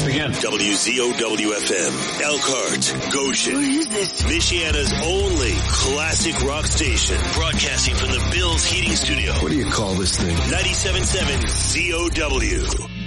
begin. WZOW-FM, Elkhart, Goshen. What is this? Michiana's only classic rock station. Broadcasting from the Bills Heating Studio. What do you call this thing? 97.7 ZOW.